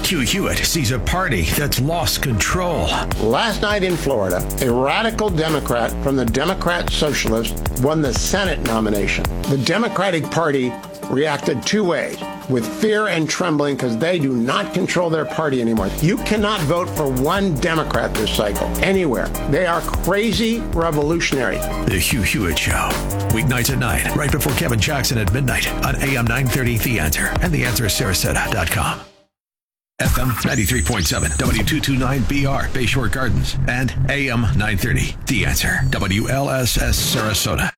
Hugh Hewitt sees a party that's lost control. Last night in Florida, a radical Democrat from the Democrat Socialists won the Senate nomination. The Democratic Party reacted two ways, with fear and trembling, because they do not control their party anymore. You cannot vote for one Democrat this cycle, anywhere. They are crazy revolutionaries. The Hugh Hewitt Show. Weeknights at 9, right before Kevin Jackson at midnight on AM 930 The Answer and TheAnswerSarasota.com. FM 93.7, W229BR, Bayshore Gardens, and AM 930 The Answer, WLSS Sarasota.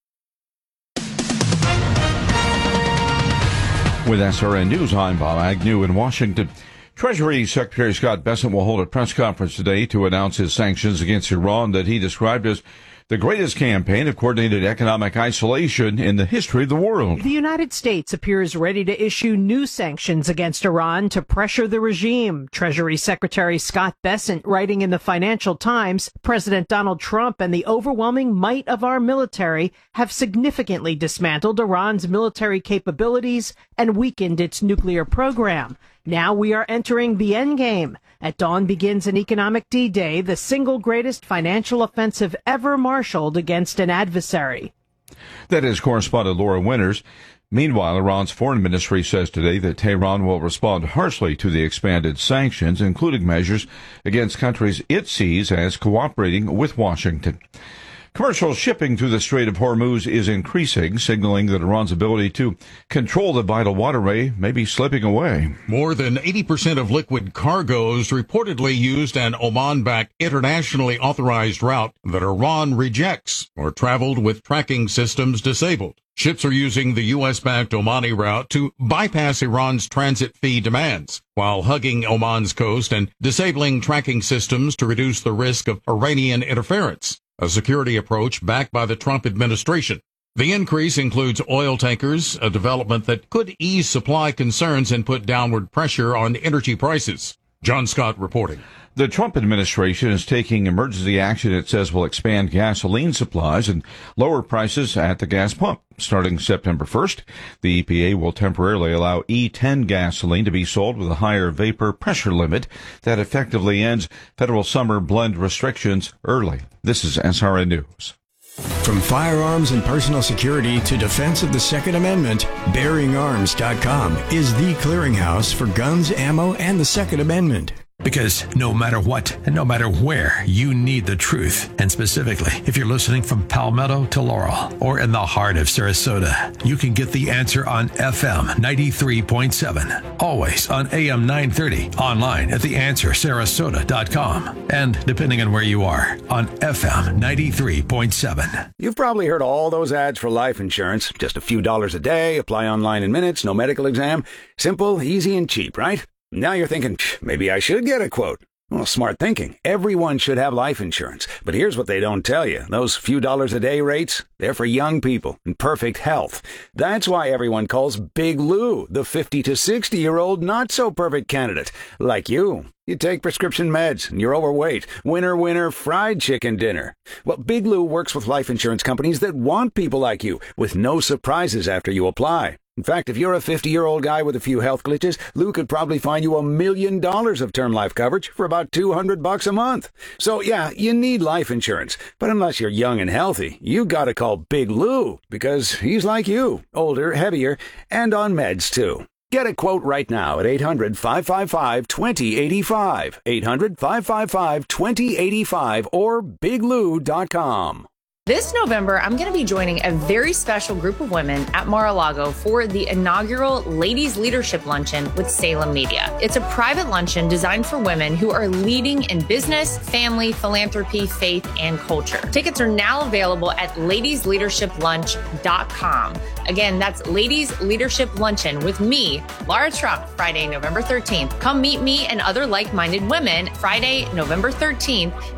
With SRN News, I'm Bob Agnew in Washington. Treasury Secretary Scott Bessent will hold a press conference today to announce his sanctions against Iran that he described as the greatest campaign of coordinated economic isolation in the history of the world. The United States appears ready to issue new sanctions against Iran to pressure the regime. Treasury Secretary Scott Bessent writing in the Financial Times, President Donald Trump and the overwhelming might of our military have significantly dismantled Iran's military capabilities and weakened its nuclear program. Now we are entering the endgame. At dawn begins an economic D-Day, the single greatest financial offensive ever marshaled against an adversary. That is correspondent Laura Winters. Meanwhile, Iran's foreign ministry says today that Tehran will respond harshly to the expanded sanctions, including measures against countries it sees as cooperating with Washington. Commercial shipping through the Strait of Hormuz is increasing, signaling that Iran's ability to control the vital waterway may be slipping away. More than 80% of liquid cargoes reportedly used an Oman-backed internationally authorized route that Iran rejects or traveled with tracking systems disabled. Ships are using the U.S.-backed Omani route to bypass Iran's transit fee demands, while hugging Oman's coast and disabling tracking systems to reduce the risk of Iranian interference, a security approach backed by the Trump administration. The increase includes oil tankers, a development that could ease supply concerns and put downward pressure on energy prices. John Scott reporting. The Trump administration is taking emergency action it says will expand gasoline supplies and lower prices at the gas pump. Starting September 1st, the EPA will temporarily allow E10 gasoline to be sold with a higher vapor pressure limit that effectively ends federal summer blend restrictions early. This is SRN News. From firearms and personal security to defense of the Second Amendment, BearingArms.com is the clearinghouse for guns, ammo, and the Second Amendment. Because no matter what and no matter where, you need the truth. And specifically, if you're listening from Palmetto to Laurel or in the heart of Sarasota, you can get the answer on FM 93.7, always on AM 930, online at TheAnswerSarasota.com, and depending on where you are, on FM 93.7. You've probably heard all those ads for life insurance. Just a few dollars a day, apply online in minutes, no medical exam. Simple, easy, and cheap, right? Now you're thinking, maybe I should get a quote. Well, smart thinking. Everyone should have life insurance. But here's what they don't tell you. Those few dollars a day rates, they're for young people in perfect health. That's why everyone calls Big Lou the 50 to 60-year-old not-so-perfect candidate. Like you. You take prescription meds, and you're overweight. Winner, winner, fried chicken dinner. Well, Big Lou works with life insurance companies that want people like you, with no surprises after you apply. In fact, if you're a 50-year-old guy with a few health glitches, Lou could probably find you $1 million of term life coverage for about $200 a month. So, yeah, you need life insurance. But unless you're young and healthy, you gotta call Big Lou, because he's like you, older, heavier, and on meds, too. Get a quote right now at 800-555-2085, 800-555-2085, or biglou.com. This November, I'm going to be joining a very special group of women at Mar-a-Lago for the inaugural Ladies Leadership Luncheon with Salem Media. It's a private luncheon designed for women who are leading in business, family, philanthropy, faith, and culture. Tickets are now available at ladiesleadershiplunch.com. Again, That's Ladies Leadership Luncheon with me, Laura Trump, Friday, November 13th. Come meet me and other like-minded women Friday, November 13th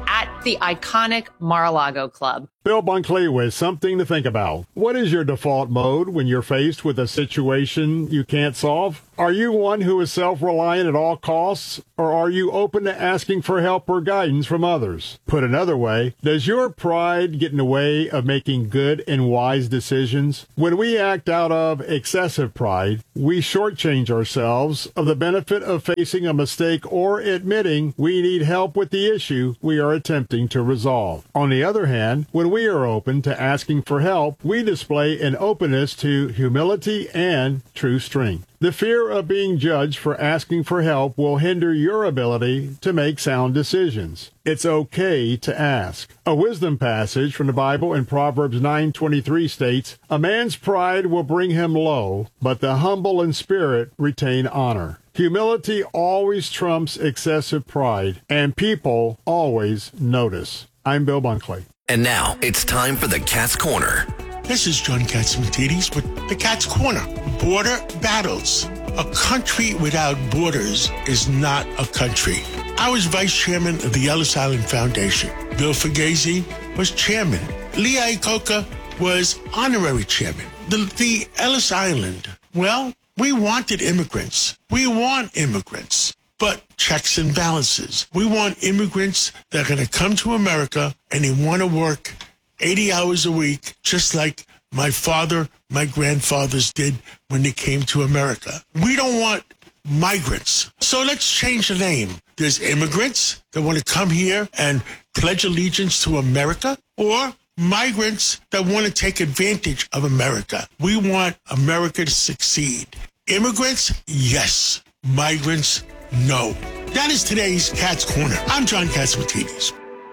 at the iconic Mar-a-Lago Club. Bill Bunkley with something to think about. What is your default mode when you're faced with a situation you can't solve? Are you one who is self-reliant at all costs, or are you open to asking for help or guidance from others? Put another way, does your pride get in the way of making good and wise decisions? When we act out of excessive pride, we shortchange ourselves of the benefit of facing a mistake or admitting we need help with the issue we are attempting to resolve. On the other hand, when we are open to asking for help, we display an openness to humility and true strength. The fear of being judged for asking for help will hinder your ability to make sound decisions. It's okay to ask. A wisdom passage from the Bible in Proverbs 9:23 states, "A man's pride will bring him low, but the humble in spirit retain honor." Humility always trumps excessive pride, and people always notice. I'm Bill Bunkley. And now it's time for the Cat's Corner. This is John Catsimatidis with the Cat's Corner. Border battles. A country without borders is not a country. I was vice chairman of the Ellis Island Foundation. Bill Fugazi was chairman. Lee Iacocca was honorary chairman. The Ellis Island, well, we wanted immigrants. We want immigrants. But checks and balances. We want immigrants that are going to come to America and they want to work 80 hours a week, just like my father, my grandfathers did when they came to America. We don't want migrants. So let's change the name. There's immigrants that want to come here and pledge allegiance to America, or migrants that want to take advantage of America. We want America to succeed. Immigrants, yes. Migrants, no. That is today's Cat's Corner. I'm John Catsimatidis.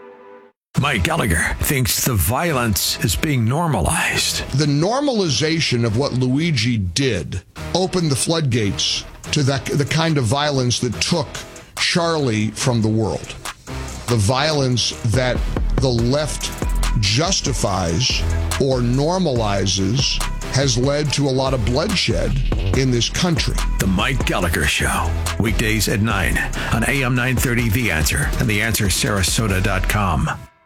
Mike Gallagher thinks the violence is being normalized. The normalization of what Luigi did opened the floodgates to the kind of violence that took Charlie from the world. The violence that the left justifies or normalizes has led to a lot of bloodshed in this country. The Mike Gallagher Show, weekdays at 9 on AM 930 The Answer and TheAnswerSarasota.com.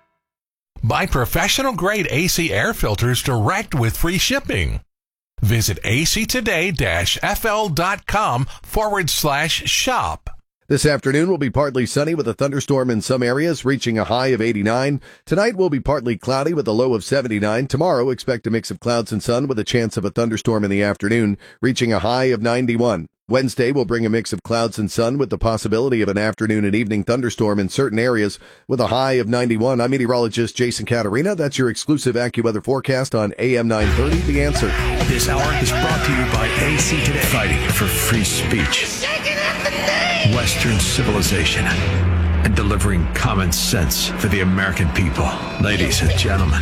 Buy professional-grade AC air filters direct with free shipping. Visit actoday-fl.com/shop. This afternoon will be partly sunny with a thunderstorm in some areas, reaching a high of 89. Tonight will be partly cloudy with a low of 79. Tomorrow, expect a mix of clouds and sun with a chance of a thunderstorm in the afternoon, reaching a high of 91. Wednesday will bring a mix of clouds and sun with the possibility of an afternoon and evening thunderstorm in certain areas with a high of 91. I'm meteorologist Jason Caterina. That's your exclusive AccuWeather forecast on AM 930, The Answer. This hour is brought to you by AC Today, fighting for free speech, Western civilization, and delivering common sense for the American people. Ladies and gentlemen,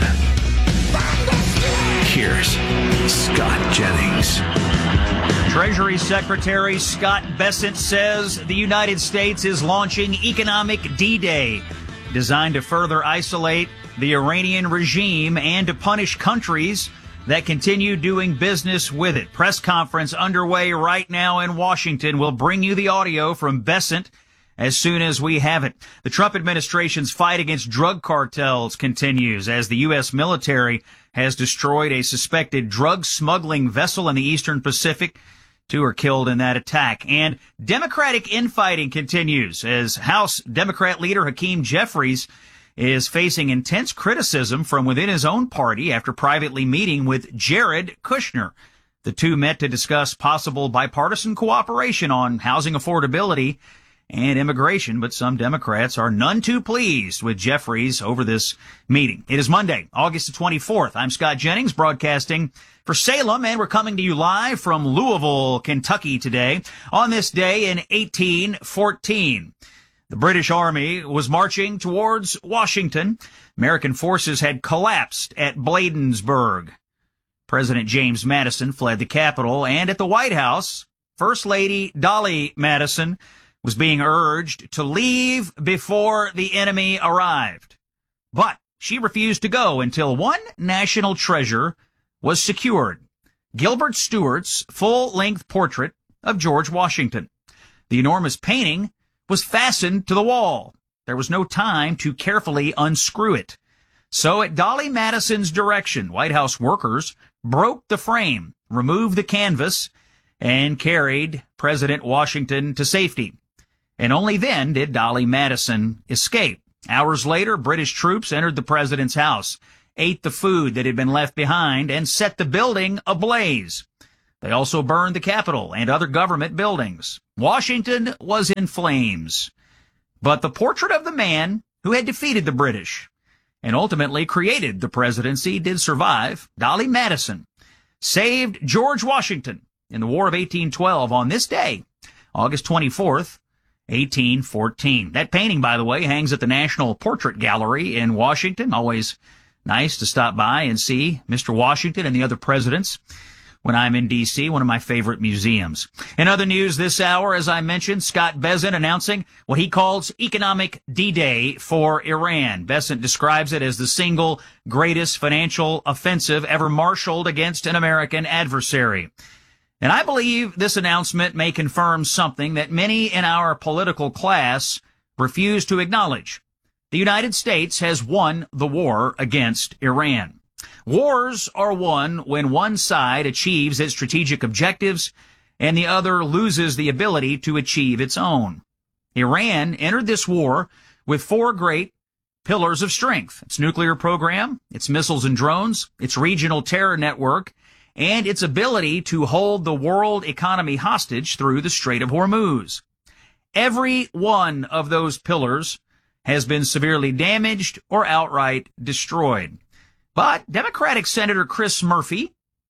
here's Scott Jennings. Treasury Secretary Scott Bessent says the United States is launching Economic D-Day, designed to further isolate the Iranian regime and to punish countries that continue doing business with it. Press conference underway right now in Washington. We'll bring you the audio from Bessent as soon as we have it. The Trump administration's fight against drug cartels continues as the U.S. military has destroyed a suspected drug smuggling vessel in the Eastern Pacific. 2 are killed in that attack. And Democratic infighting continues as House Democrat leader Hakeem Jeffries is facing intense criticism from within his own party after privately meeting with Jared Kushner. The two met to discuss possible bipartisan cooperation on housing affordability and immigration, but some Democrats are none too pleased with Jeffries over this meeting. It is Monday, August the 24th. I'm Scott Jennings, broadcasting for Salem, and we're coming to you live from Louisville, Kentucky today. On this day in 1814, the British Army was marching towards Washington. American forces had collapsed at Bladensburg. President James Madison fled the Capitol, and at the White House, First Lady Dolly Madison was being urged to leave before the enemy arrived. But she refused to go until one national treasure was secured: Gilbert Stuart's full-length portrait of George Washington. The enormous painting was fastened to the wall, There was no time to carefully unscrew it. So at Dolly Madison's direction, White House workers broke the frame, removed the canvas, and carried President Washington to safety. And only then did Dolly Madison escape. Hours later, British troops entered the president's house, ate the food that had been left behind, and set the building ablaze. They also burned the Capitol and other government buildings. Washington was in flames. But the portrait of the man who had defeated the British and ultimately created the presidency did survive. Dolly Madison saved George Washington in the War of 1812 on this day, August 24th, 1814. That painting, by the way, hangs at the National Portrait Gallery in Washington. Always nice to stop by and see Mr. Washington and the other presidents when I'm in D.C., one of my favorite museums. In other news this hour, as I mentioned, Scott Bessent announcing what he calls economic D-Day for Iran. Bessent describes it as the single greatest financial offensive ever marshaled against an American adversary. And I believe this announcement may confirm something that many in our political class refuse to acknowledge. The United States has won the war against Iran. Wars are won when one side achieves its strategic objectives and the other loses the ability to achieve its own. Iran entered this war with four great pillars of strength: its nuclear program, its missiles and drones, its regional terror network, and its ability to hold the world economy hostage through the Strait of Hormuz. Every one of those pillars has been severely damaged or outright destroyed. But Democratic Senator Chris Murphy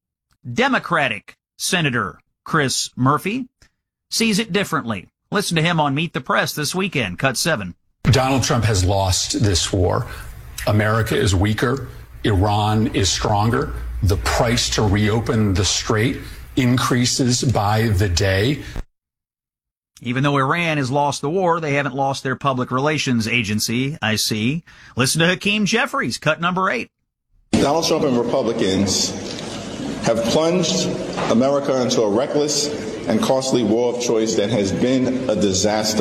sees it differently. Listen to him on Meet the Press this weekend, Cut 7. Donald Trump has lost this war. America is weaker. Iran is stronger. The price to reopen the strait increases by the day. Even though Iran has lost the war, they haven't lost their public relations agency, I see. Listen to Hakeem Jeffries, Cut number 8. Donald Trump and Republicans have plunged America into a reckless and costly war of choice that has been a disaster.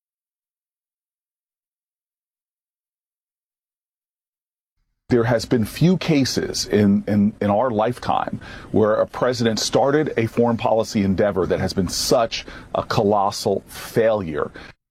There has been few cases in our lifetime where a president started a foreign policy endeavor that has been such a colossal failure.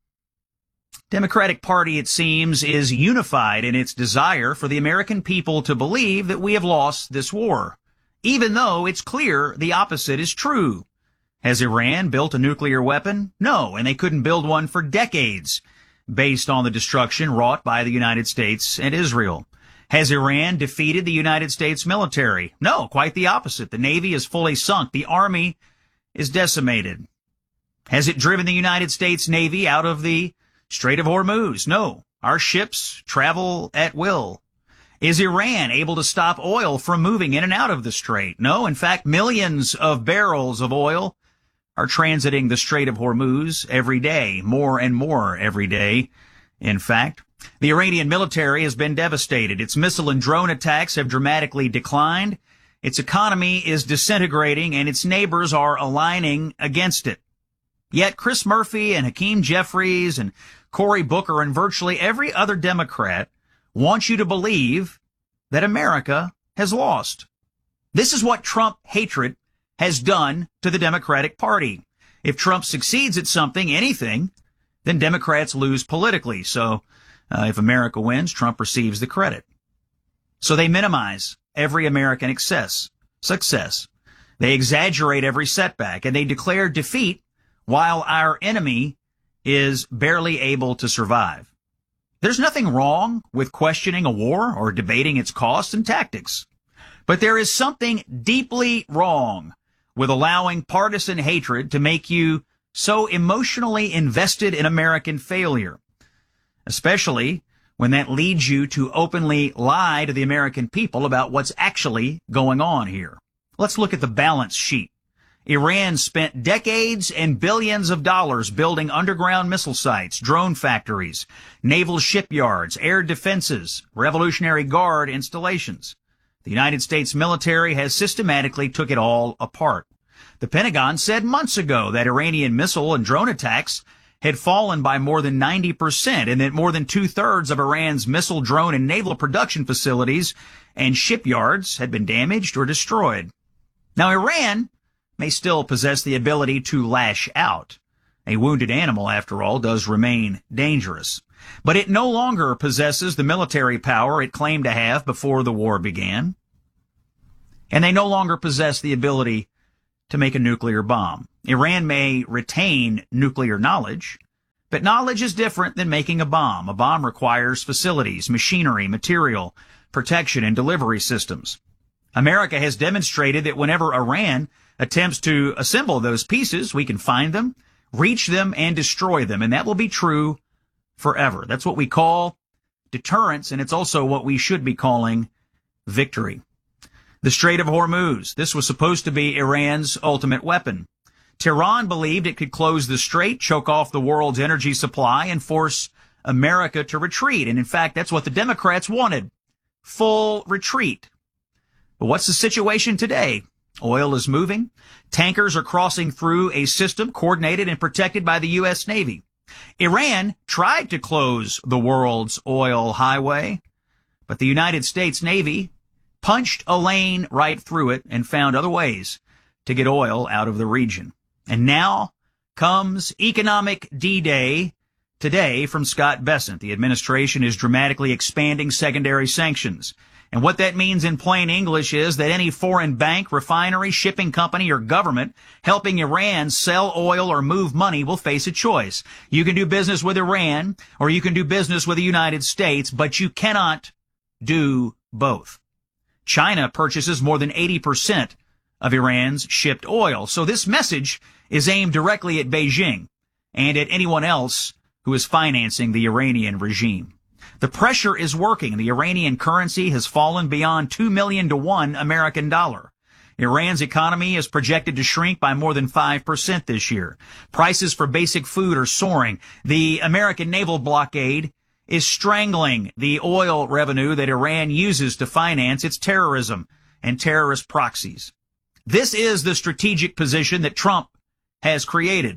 Democratic Party, it seems, is unified in its desire for the American people to believe that we have lost this war, even though it's clear the opposite is true. Has Iran built a nuclear weapon? No, and they couldn't build one for decades, based on the destruction wrought by the United States and Israel. Has Iran defeated the United States military? No, quite the opposite. The Navy is fully sunk. The Army is decimated. Has it driven the United States Navy out of the Strait of Hormuz? No. Our ships travel at will. Is Iran able to stop oil from moving in and out of the strait? No. In fact, millions of barrels of oil are transiting the Strait of Hormuz every day, more and more every day. In fact, the Iranian military has been devastated. Its missile and drone attacks have dramatically declined. Its economy is disintegrating, and its neighbors are aligning against it. Yet Chris Murphy and Hakeem Jeffries and Cory Booker and virtually every other Democrat want you to believe that America has lost. This is what Trump hatred has done to the Democratic Party. If Trump succeeds at something, anything, then Democrats lose politically. So if America wins, Trump receives the credit. So they minimize every American success. They exaggerate every setback, and they declare defeat while our enemy is barely able to survive. There's nothing wrong with questioning a war or debating its costs and tactics. But there is something deeply wrong with allowing partisan hatred to make you so emotionally invested in American failure, especially when that leads you to openly lie to the American people about what's actually going on here. Let's look at the balance sheet. Iran spent decades and billions of dollars building underground missile sites, drone factories, naval shipyards, air defenses, Revolutionary Guard installations. The United States military has systematically took it all apart. The Pentagon said months ago that Iranian missile and drone attacks had fallen by more than 90%, and that more than 2/3 of Iran's missile, drone, and naval production facilities and shipyards had been damaged or destroyed. Now, Iran may still possess the ability to lash out. A wounded animal, after all, does remain dangerous. But it no longer possesses the military power it claimed to have before the war began. And they no longer possess the ability to make a nuclear bomb. Iran may retain nuclear knowledge, but knowledge is different than making a bomb. A bomb requires facilities, machinery, material, protection, and delivery systems. America has demonstrated that whenever Iran attempts to assemble those pieces, we can find them, reach them, and destroy them. And that will be true forever. That's what we call deterrence, and it's also what we should be calling victory. The Strait of Hormuz. This was supposed to be Iran's ultimate weapon. Tehran believed it could close the strait, choke off the world's energy supply, and force America to retreat. And in fact, that's what the Democrats wanted. Full retreat. But what's the situation today? Oil is moving. Tankers are crossing through a system coordinated and protected by the U.S. Navy. Iran tried to close the world's oil highway, but the United States Navy punched a lane right through it and found other ways to get oil out of the region. And now comes economic D-Day today from Scott Bessent. The administration is dramatically expanding secondary sanctions. And what that means in plain English is that any foreign bank, refinery, shipping company, or government helping Iran sell oil or move money will face a choice. You can do business with Iran or you can do business with the United States, but you cannot do both. China purchases more than 80% of Iran's shipped oil. So this message is aimed directly at Beijing and at anyone else who is financing the Iranian regime. The pressure is working. The Iranian currency has fallen beyond 2 million to 1 American dollar. Iran's economy is projected to shrink by more than 5% this year. Prices for basic food are soaring. The American naval blockade is strangling the oil revenue that Iran uses to finance its terrorism and terrorist proxies. This is the strategic position that Trump has created.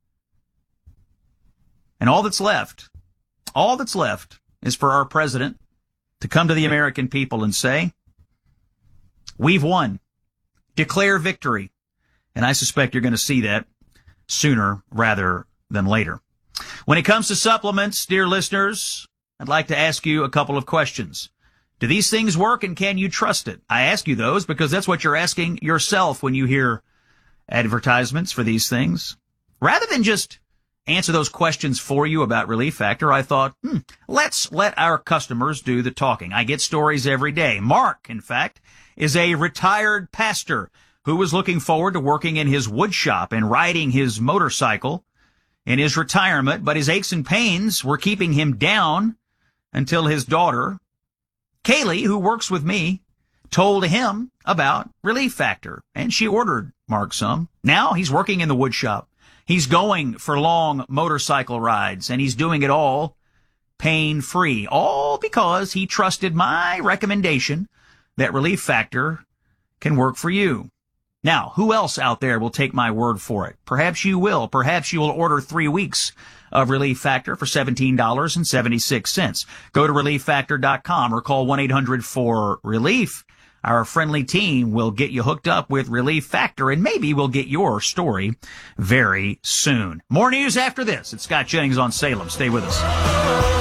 And all that's left is for our president to come to the American people and say, we've won. Declare victory. And I suspect you're going to see that sooner rather than later. When it comes to supplements, dear listeners, I'd like to ask you a couple of questions. Do these things work and can you trust it? I ask you those because that's what you're asking yourself when you hear advertisements for these things. Rather than just answer those questions for you about Relief Factor, I thought, let's let our customers do the talking. I get stories every day. Mark, in fact, is a retired pastor who was looking forward to working in his wood shop and riding his motorcycle in his retirement, but his aches and pains were keeping him down until his daughter, Kaylee, who works with me, told him about Relief Factor, and she ordered Mark some. Now he's working in the wood shop. He's going for long motorcycle rides, and he's doing it all pain-free, all because he trusted my recommendation that Relief Factor can work for you. Now, who else out there will take my word for it? Perhaps you will. Perhaps you will order 3 weeks of Relief Factor for $17.76. Go to ReliefFactor.com or call 1-800-4RELIEF. Our friendly team will get you hooked up with Relief Factor, and maybe we'll get your story very soon. More news after this. It's Scott Jennings on Salem. Stay with us.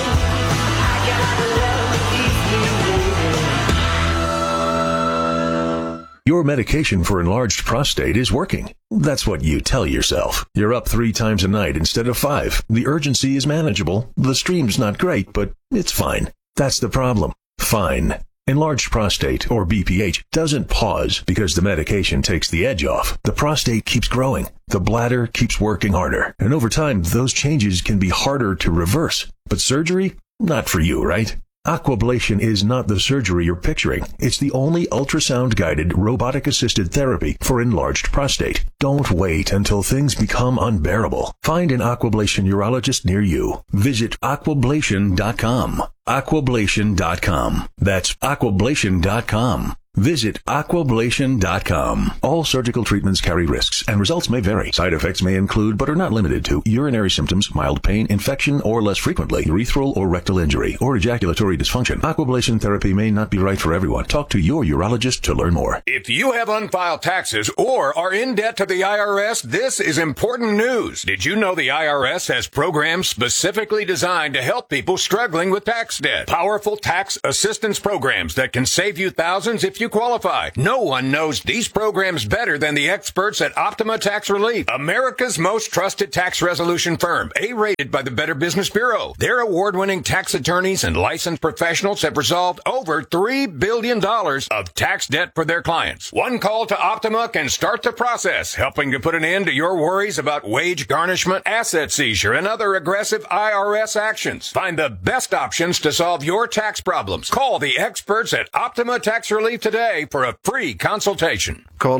Your medication for enlarged prostate is working. That's what you tell yourself. You're up 3 times a night instead of 5. The urgency is manageable. The stream's not great, but it's fine. That's the problem. Fine. Enlarged prostate, or BPH, doesn't pause because the medication takes the edge off. The prostate keeps growing. The bladder keeps working harder. And over time, those changes can be harder to reverse. But surgery? Not for you, right? Aquablation is not the surgery you're picturing. It's the only ultrasound-guided, robotic-assisted therapy for enlarged prostate. Don't wait until things become unbearable. Find an Aquablation urologist near you. Visit Aquablation.com. Aquablation.com. That's Aquablation.com. Visit aquablation.com. All surgical treatments carry risks, and results may vary. Side effects may include, but are not limited to, urinary symptoms, mild pain, infection, or less frequently, urethral or rectal injury, or ejaculatory dysfunction. Aquablation therapy may not be right for everyone. Talk to your urologist to learn more. If you have unfiled taxes or are in debt to the IRS, this is important news. Did you know the IRS has programs specifically designed to help people struggling with tax debt? Powerful tax assistance programs that can save you thousands if you qualify. No one knows these programs better than the experts at Optima Tax Relief, America's most trusted tax resolution firm, A-rated by the Better Business Bureau. Their award-winning tax attorneys and licensed professionals have resolved over $3 billion of tax debt for their clients. One call to Optima can start the process, helping to put an end to your worries about wage garnishment, asset seizure, and other aggressive IRS actions. Find the best options to solve your tax problems. Call the experts at Optima Tax Relief today for a free consultation. Call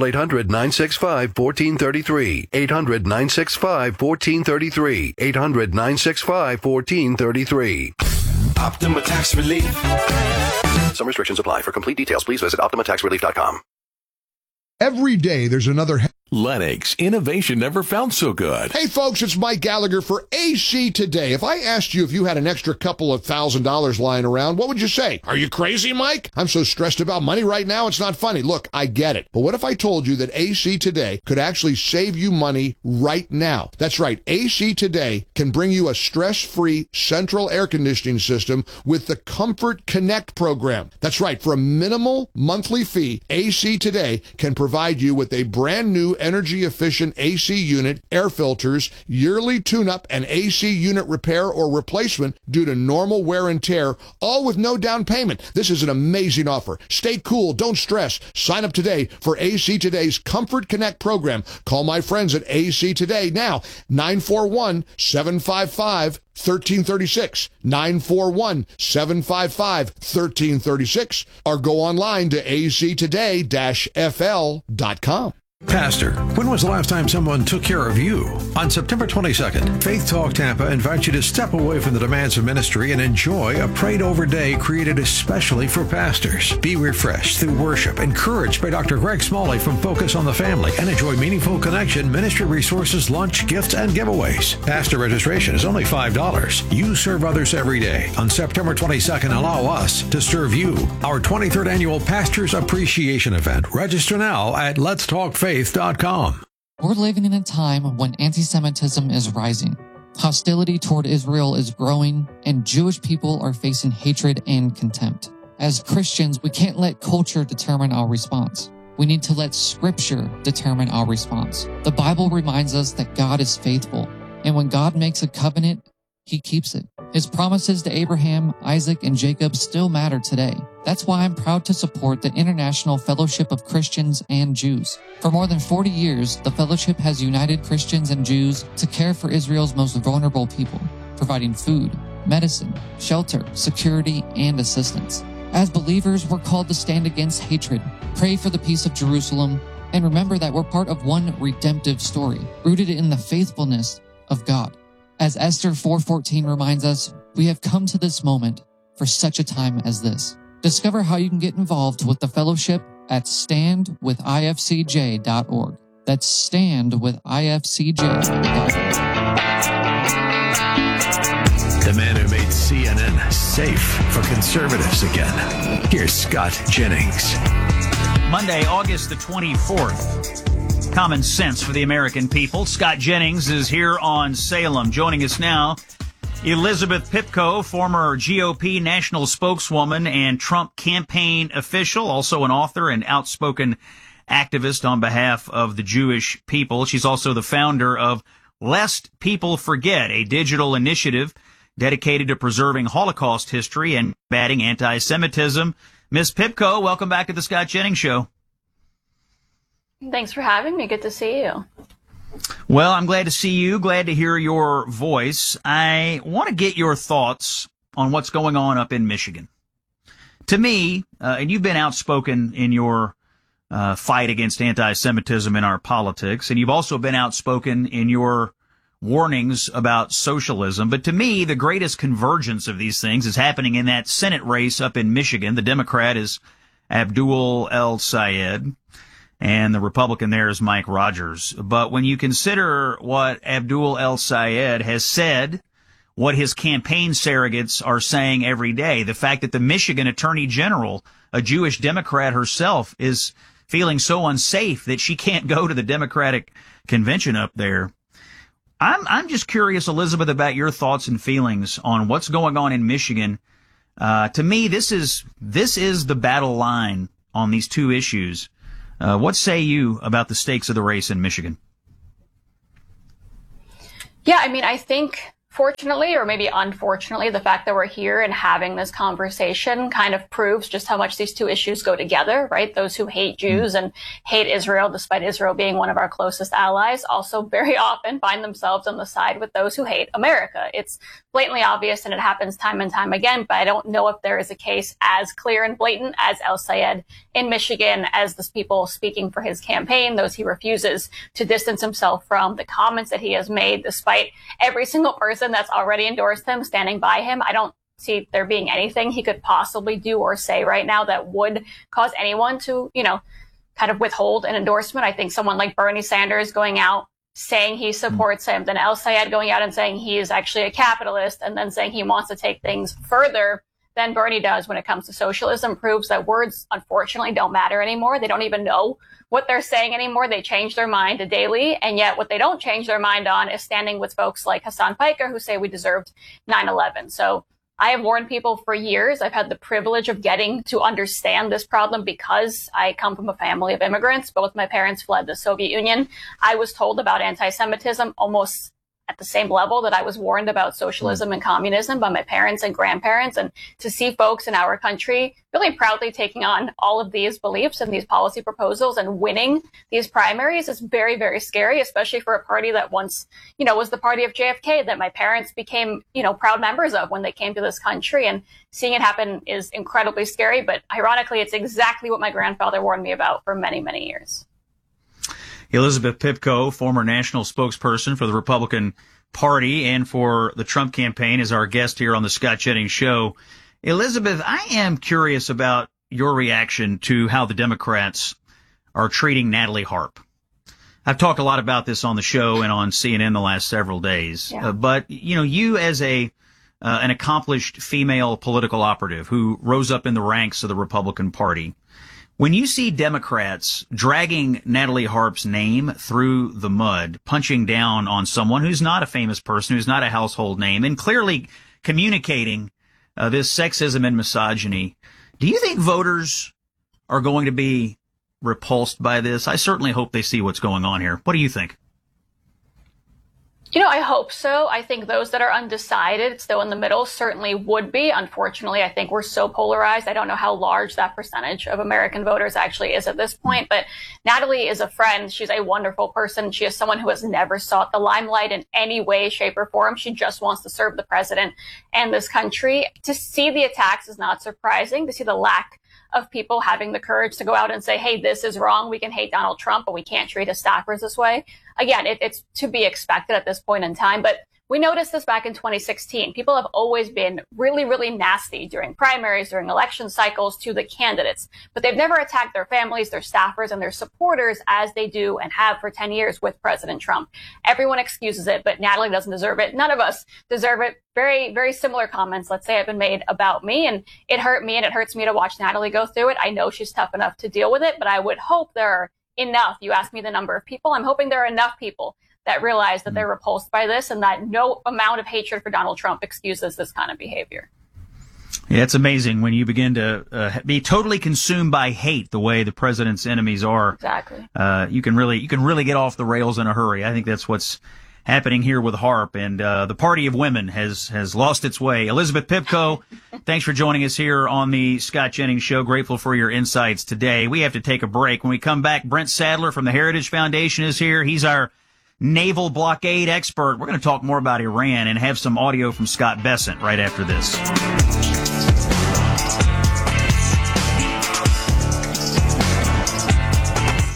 800-965-1433. 800-965-1433. 800-965-1433. Optima Tax Relief. Some restrictions apply. For complete details, please visit OptimaTaxRelief.com. Every day there's another... Lennox, innovation never felt so good. Hey folks, it's Mike Gallagher for AC Today. If I asked you if you had an extra couple of $1,000 lying around, what would you say? Are you crazy, Mike? I'm so stressed about money right now, it's not funny. Look, I get it. But what if I told you that AC Today could actually save you money right now? That's right. AC Today can bring you a stress-free central air conditioning system with the Comfort Connect program. That's right. For a minimal monthly fee, AC Today can provide you with a brand new energy-efficient AC unit, air filters, yearly tune-up, and AC unit repair or replacement due to normal wear and tear, all with no down payment. This is an amazing offer. Stay cool. Don't stress. Sign up today for AC Today's Comfort Connect program. Call my friends at AC Today now, 941-755-1336, 941-755-1336, or go online to actoday-fl.com. Pastor, when was the last time someone took care of you? On September 22nd, Faith Talk Tampa invites you to step away from the demands of ministry and enjoy a prayed-over day created especially for pastors. Be refreshed through worship, encouraged by Dr. Greg Smalley from Focus on the Family, and enjoy meaningful connection, ministry resources, lunch, gifts, and giveaways. Pastor registration is only $5. You serve others every day. On September 22nd, allow us to serve you. Our 23rd annual Pastors Appreciation Event. Register now at letstalkfaith.com. We're living in a time when anti-Semitism is rising. Hostility toward Israel is growing, and Jewish people are facing hatred and contempt. As Christians, we can't let culture determine our response. We need to let Scripture determine our response. The Bible reminds us that God is faithful, and when God makes a covenant, He keeps it. His promises to Abraham, Isaac, and Jacob still matter today. That's why I'm proud to support the International Fellowship of Christians and Jews. For more than 40 years, the fellowship has united Christians and Jews to care for Israel's most vulnerable people, providing food, medicine, shelter, security, and assistance. As believers, we're called to stand against hatred, pray for the peace of Jerusalem, and remember that we're part of one redemptive story, rooted in the faithfulness of God. As Esther 4:14 reminds us, we have come to this moment for such a time as this. Discover how you can get involved with the fellowship at standwithifcj.org. That's standwithifcj.org. The man who made CNN safe for conservatives again. Here's Scott Jennings. Monday, August the 24th. Common sense for the American people. Scott Jennings is here on Salem. Joining us now, Elizabeth Pipko, former GOP national spokeswoman and Trump campaign official, also an author and outspoken activist on behalf of the Jewish people. She's also the founder of Lest People Forget, a digital initiative dedicated to preserving Holocaust history and combating anti-Semitism. Ms. Pipko, welcome back to the Scott Jennings Show. Thanks for having me. Good to see you. Well, I'm glad to see you. Glad to hear your voice. I want to get your thoughts on what's going on up in Michigan. To me, and you've been outspoken in your fight against anti-Semitism in our politics, and you've also been outspoken in your warnings about socialism. But to me, the greatest convergence of these things is happening in that Senate race up in Michigan. The Democrat is Abdul El-Sayed, and the Republican there is Mike Rogers. But when you consider what Abdul El-Sayed has said, what his campaign surrogates are saying every day, the fact that the Michigan Attorney General, a Jewish Democrat herself, is feeling so unsafe that she can't go to the Democratic convention up there. I'm just curious, Elizabeth, about your thoughts and feelings on what's going on in Michigan. To me, this is the battle line on these two issues. What say you about the stakes of the race in Michigan? Yeah, I mean, I think fortunately, or maybe unfortunately, the fact that we're here and having this conversation kind of proves just how much these two issues go together, right? Those who hate Jews and hate Israel, despite Israel being one of our closest allies, also very often find themselves on the side with those who hate America. It's blatantly obvious, and it happens time and time again, but I don't know if there is a case as clear and blatant as El-Sayed in Michigan, as the people speaking for his campaign, those he refuses to distance himself from, the comments that he has made, despite every single person that's already endorsed him standing by him. I don't see there being anything he could possibly do or say right now that would cause anyone to, kind of withhold an endorsement. I think someone like Bernie Sanders going out saying he supports him, then El-Sayed going out and saying he is actually a capitalist, and then saying he wants to take things further than Bernie does when it comes to socialism, proves that words, unfortunately, don't matter anymore. They don't even know what they're saying anymore. They change their mind daily, and yet what they don't change their mind on is standing with folks like Hassan Piker, who say we deserved 9/11. So I have warned people for years. I've had the privilege of getting to understand this problem because I come from a family of immigrants. Both my parents fled the Soviet Union. I was told about anti-Semitism almost at the same level that I was warned about socialism and communism by my parents and grandparents. And to see folks in our country really proudly taking on all of these beliefs and these policy proposals and winning these primaries is very, very scary, especially for a party that once, was the party of JFK that my parents became, proud members of when they came to this country. And seeing it happen is incredibly scary. But ironically, it's exactly what my grandfather warned me about for many, many years. Elizabeth Pipko, former national spokesperson for the Republican Party and for the Trump campaign, is our guest here on the Scott Jennings Show. Elizabeth, I am curious about your reaction to how the Democrats are treating Natalie Harp. I've talked a lot about this on the show and on CNN the last several days. Yeah. But, you as an accomplished female political operative who rose up in the ranks of the Republican Party, when you see Democrats dragging Natalie Harp's name through the mud, punching down on someone who's not a famous person, who's not a household name, and clearly communicating this sexism and misogyny, do you think voters are going to be repulsed by this? I certainly hope they see what's going on here. What do you think? I hope so. I think those that are undecided, still in the middle, certainly would be. Unfortunately, I think we're so polarized. I don't know how large that percentage of American voters actually is at this point. But Natalie is a friend. She's a wonderful person. She is someone who has never sought the limelight in any way, shape, or form. She just wants to serve the president and this country. To see the attacks is not surprising. To see the lack of people having the courage to go out and say, hey, this is wrong. We can hate Donald Trump, but we can't treat his staffers this way. Again, it's to be expected at this point in time. But we noticed this back in 2016. People have always been really, really nasty during primaries, during election cycles to the candidates, but they've never attacked their families, their staffers, and their supporters as they do and have for 10 years with President Trump. Everyone excuses it, but Natalie doesn't deserve it. None of us deserve it. Very, very similar comments, let's say, have been made about me, and it hurt me and it hurts me to watch Natalie go through it. I know she's tough enough to deal with it, but I would hope there are enough. You asked me the number of people. I'm hoping there are enough people that realize that they're repulsed by this and that no amount of hatred for Donald Trump excuses this kind of behavior. Yeah, it's amazing when you begin to be totally consumed by hate the way the president's enemies are. Exactly. You can really get off the rails in a hurry. I think that's what's happening here with Harp, and the party of women has lost its way. Elizabeth Pipko, thanks for joining us here on the Scott Jennings Show. Grateful for your insights today. We have to take a break. When we come back, Brent Sadler from the Heritage Foundation is here. He's our naval blockade expert. We're going to talk more about Iran and have some audio from Scott Bessent right after this.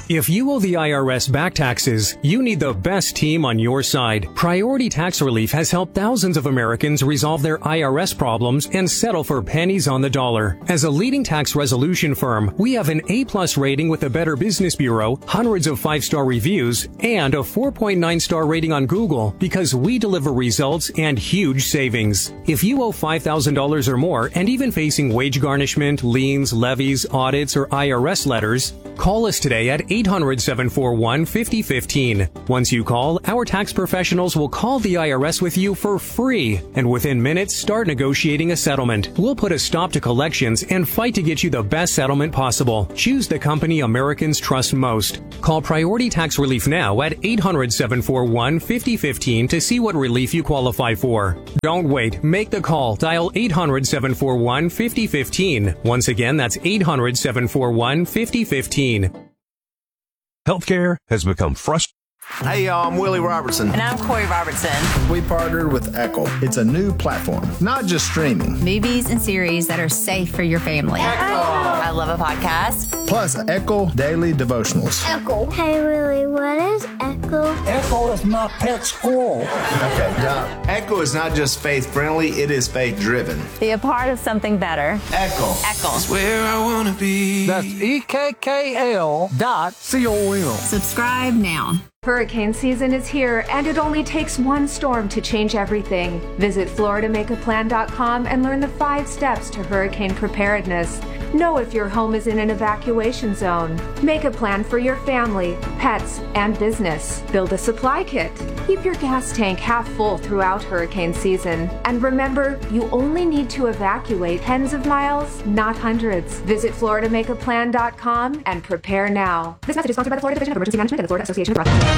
If you owe the IRS back taxes, you need the best team on your side. Priority Tax Relief has helped thousands of Americans resolve their IRS problems and settle for pennies on the dollar. As a leading tax resolution firm, we have an A+ rating with the Better Business Bureau, hundreds of 5-star reviews, and a 4.9-star rating on Google because we deliver results and huge savings. If you owe $5,000 or more and even facing wage garnishment, liens, levies, audits, or IRS letters, call us today at 800-741-5015. Once you call, our tax professionals will call the IRS with you for free, and within minutes start negotiating a settlement. We'll put a stop to collections and fight to get you the best settlement possible. Choose the company Americans trust most. Call Priority Tax Relief now at 800-741-5015 to see what relief you qualify for. Don't wait. Make the call. Dial 800-741-5015. Once again, that's 800-741-5015. Healthcare has become frustrating. Hey, y'all, I'm Willie Robertson. And I'm Corey Robertson. We partnered with Echo. It's a new platform, not just streaming. Movies and series that are safe for your family. Echo. I love a podcast. Plus, Echo Daily Devotionals. Echo. Hey, Willie, what is Echo? Echo is my pet squirrel. Okay, Doc. Echo is not just faith-friendly, it is faith-driven. Be a part of something better. Echo. Echo. It's where I want to be. That's EKKL.com. Subscribe now. Hurricane season is here, and it only takes one storm to change everything. Visit FloridaMakeAPlan.com and learn the 5 steps to hurricane preparedness. Know if your home is in an evacuation zone. Make a plan for your family, pets, and business. Build a supply kit. Keep your gas tank half full throughout hurricane season. And remember, you only need to evacuate tens of miles, not hundreds. Visit FloridaMakeAPlan.com and prepare now. This message is sponsored by the Florida Division of Emergency Management and the Florida Association of Broadcasters.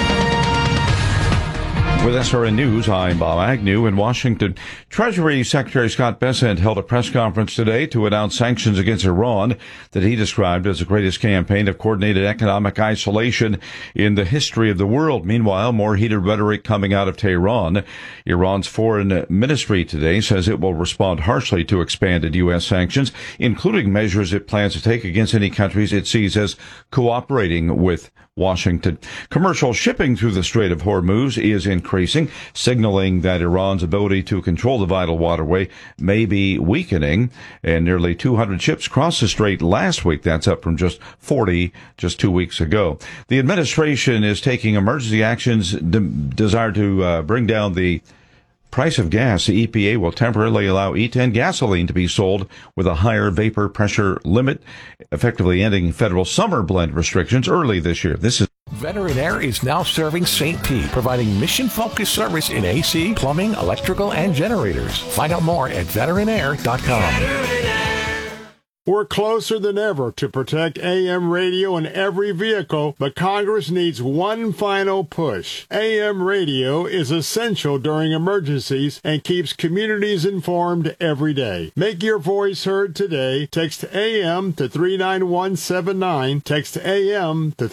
With SRN News, I'm Bob Agnew in Washington. Treasury Secretary Scott Bessent held a press conference today to announce sanctions against Iran that he described as the greatest campaign of coordinated economic isolation in the history of the world. Meanwhile, more heated rhetoric coming out of Tehran. Iran's foreign ministry today says it will respond harshly to expanded U.S. sanctions, including measures it plans to take against any countries it sees as cooperating with Washington. Commercial shipping through the Strait of Hormuz is increasing, signaling that Iran's ability to control the vital waterway may be weakening. And nearly 200 ships crossed the strait last week. That's up from just 40 just 2 weeks ago. The administration is taking emergency actions designed to bring down the price of gas. The EPA will temporarily allow E10 gasoline to be sold with a higher vapor pressure limit, effectively ending federal summer blend restrictions early this year. Veteran Air is now serving St. Pete, providing mission-focused service in AC, plumbing, electrical, and generators. Find out more at veteranair.com. We're closer than ever to protect AM radio in every vehicle, but Congress needs one final push. AM radio is essential during emergencies and keeps communities informed every day. Make your voice heard today. Text AM to 39179. Text AM to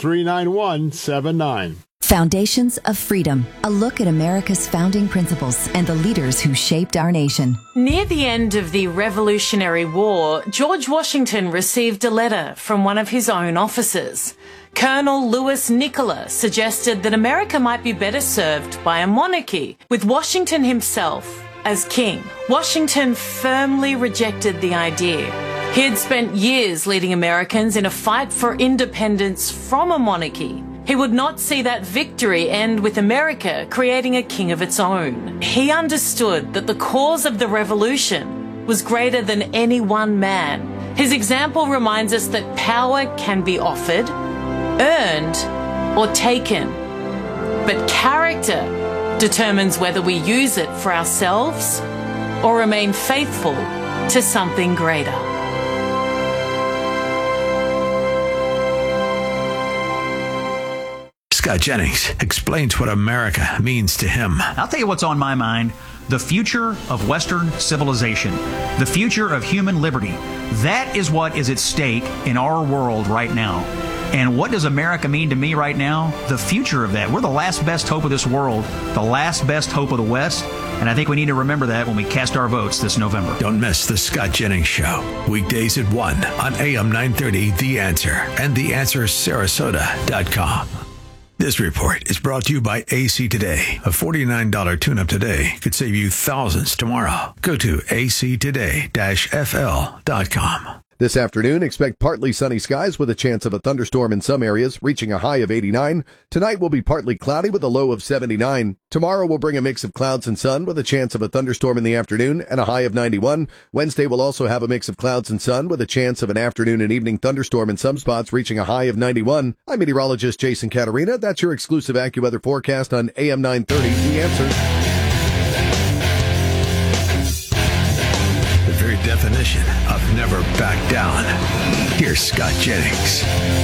39179. Foundations of Freedom, a look at America's founding principles and the leaders who shaped our nation. Near the end of the Revolutionary War, George Washington received a letter from one of his own officers. Colonel Louis Nicola suggested that America might be better served by a monarchy, with Washington himself as king. Washington firmly rejected the idea. He had spent years leading Americans in a fight for independence from a monarchy. He would not see that victory end with America creating a king of its own. He understood that the cause of the revolution was greater than any one man. His example reminds us that power can be offered, earned, or taken. But character determines whether we use it for ourselves or remain faithful to something greater. Scott Jennings explains what America means to him. I'll tell you what's on my mind. The future of Western civilization. The future of human liberty. That is what is at stake in our world right now. And what does America mean to me right now? The future of that. We're the last best hope of this world, the last best hope of the West. And I think we need to remember that when we cast our votes this November. Don't miss the Scott Jennings Show. Weekdays at 1 on AM 930, The Answer, and TheAnswerSarasota.com. This report is brought to you by AC Today. A $49 tune-up today could save you thousands tomorrow. Go to actoday-fl.com. This afternoon, expect partly sunny skies with a chance of a thunderstorm in some areas, reaching a high of 89. Tonight will be partly cloudy with a low of 79. Tomorrow will bring a mix of clouds and sun with a chance of a thunderstorm in the afternoon and a high of 91. Wednesday will also have a mix of clouds and sun with a chance of an afternoon and evening thunderstorm in some spots, reaching a high of 91. I'm meteorologist Jason Caterina. That's your exclusive AccuWeather forecast on AM 930, The Answer. Very definition of never back down. Here's Scott Jennings.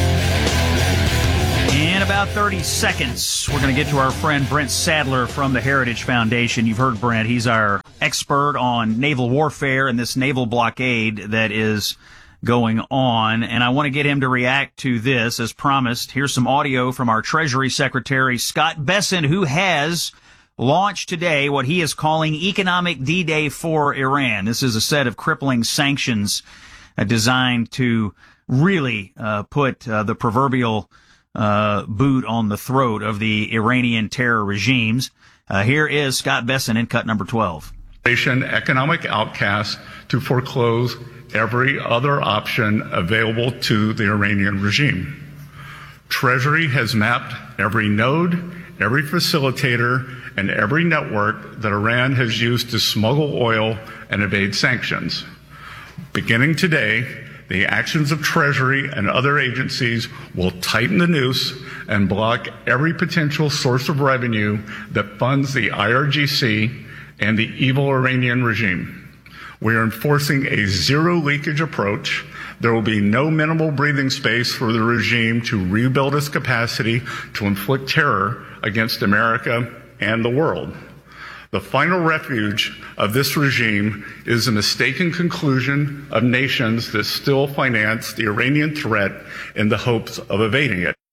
In about 30 seconds, we're going to get to our friend Brent Sadler from the Heritage Foundation. You've heard Brent. He's our expert on naval warfare and this naval blockade that is going on. And I want to get him to react to this as promised. Here's some audio from our Treasury Secretary, Scott Bessent, who has launched today what he is calling Economic D-Day for Iran. This is a set of crippling sanctions designed to really put the proverbial boot on the throat of the Iranian terror regimes. Here is Scott Bessent in cut number 12. Economic outcast to foreclose every other option available to the Iranian regime. Treasury has mapped every node, every facilitator, and every network that Iran has used to smuggle oil and evade sanctions. Beginning today, the actions of Treasury and other agencies will tighten the noose and block every potential source of revenue that funds the IRGC and the evil Iranian regime. We are enforcing a zero leakage approach. There will be no minimal breathing space for the regime to rebuild its capacity to inflict terror against America and the world. The final refuge of this regime is the mistaken conclusion of nations that still finance the Iranian threat in the hopes of evading it.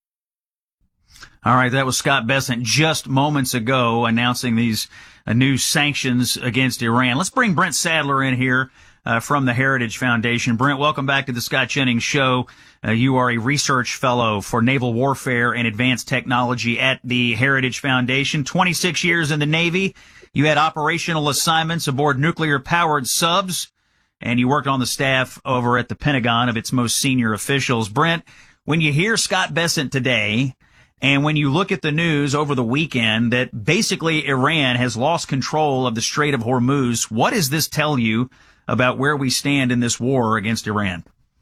All right, that was Scott Bessent just moments ago announcing these new sanctions against Iran. Let's bring Brent Sadler in here from the Heritage Foundation. Brent, welcome back to the Scott Jennings Show. You are a research fellow for naval warfare and advanced technology at the Heritage Foundation. 26 years in the Navy. You had operational assignments aboard nuclear-powered subs, and you worked on the staff over at the Pentagon of its most senior officials. Brent, when you hear Scott Bessent today, and when you look at the news over the weekend that basically Iran has lost control of the Strait of Hormuz, what does this tell you about where we stand in this war against Iran?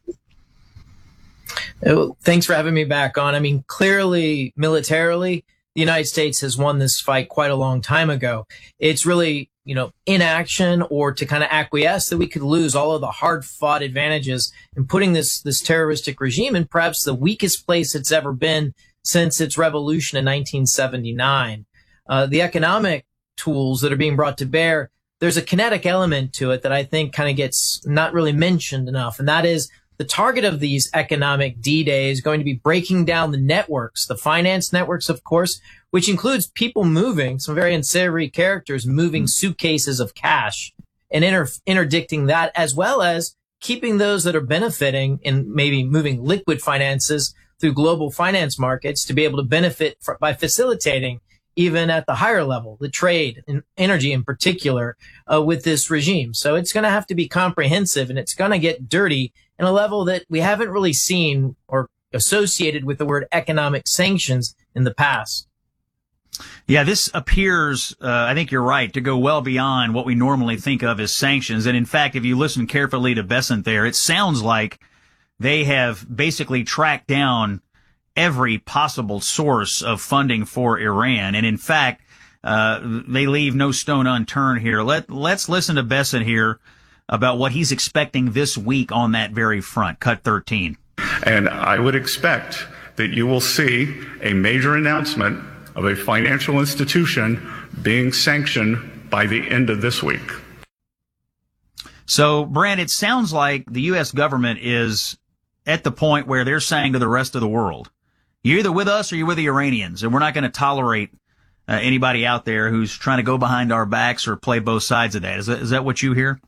Thanks for having me back on. I mean, clearly, militarily, the United States has won this fight quite a long time ago. It's really, inaction or to kind of acquiesce that we could lose all of the hard-fought advantages in putting this terroristic regime in perhaps the weakest place it's ever been since its revolution in 1979. The economic tools that are being brought to bear, there's a kinetic element to it that I think kind of gets not really mentioned enough, and that is the target of these economic D-Day is going to be breaking down the networks, the finance networks, of course, which includes people moving, some very unsavory characters moving suitcases of cash and interdicting that, as well as keeping those that are benefiting in maybe moving liquid finances through global finance markets to be able to benefit by facilitating even at the higher level, the trade and energy in particular, with this regime. So it's going to have to be comprehensive, and it's going to get dirty in a level that we haven't really seen or associated with the word economic sanctions in the past. Yeah, this appears, I think you're right, to go well beyond what we normally think of as sanctions. And in fact, if you listen carefully to Bessent there, it sounds like they have basically tracked down every possible source of funding for Iran. And in fact, they leave no stone unturned here. Let's listen to Bessent here about what he's expecting this week on that very front. Cut 13. And I would expect that you will see a major announcement of a financial institution being sanctioned by the end of this week. So, Brent, it sounds like the U.S. government is at the point where they're saying to the rest of the world, you're either with us or you're with the Iranians, and we're not going to tolerate anybody out there who's trying to go behind our backs or play both sides of that. Is that what you hear?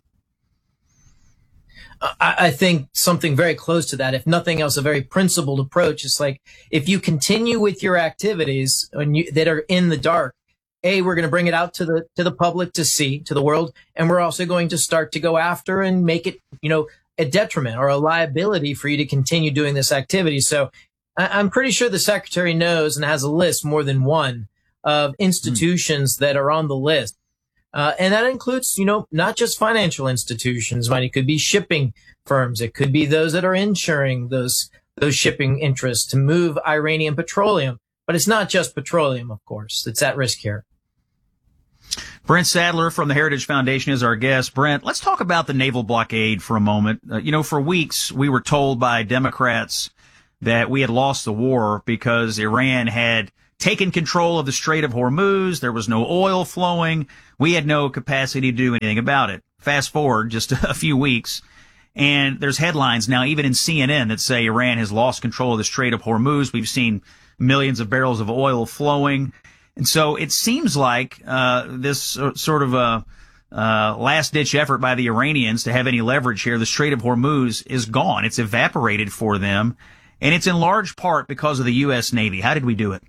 I think something very close to that, if nothing else, a very principled approach. It's like, if you continue with your activities that are in the dark, we're going to bring it out to the public to see, to the world, and we're also going to start to go after and make it, a detriment or a liability for you to continue doing this activity. So I'm pretty sure the secretary knows and has a list, more than one, of institutions that are on the list. And that includes, not just financial institutions, but it could be shipping firms. It could be those that are insuring those shipping interests to move Iranian petroleum. But it's not just petroleum, of course, that's at risk here. Brent Sadler from the Heritage Foundation is our guest. Brent, let's talk about the naval blockade for a moment. For weeks, we were told by Democrats that we had lost the war because Iran had taken control of the Strait of Hormuz. There was no oil flowing. We had no capacity to do anything about it. Fast forward just a few weeks, and there's headlines now, even in CNN, that say Iran has lost control of the Strait of Hormuz. We've seen millions of barrels of oil flowing. And so it seems like this sort of a last-ditch effort by the Iranians to have any leverage here, the Strait of Hormuz is gone. It's evaporated for them, and it's in large part because of the U.S. Navy. How did we do it?